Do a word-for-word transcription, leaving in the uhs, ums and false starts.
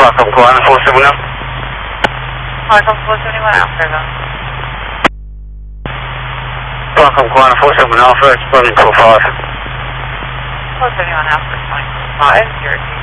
Welcome, Guan four seven zero. Welcome, four seventy-one Alpha. Welcome, Guan four seven Alpha, it's running two five. four seventy-one Alpha, twenty-five, zero two.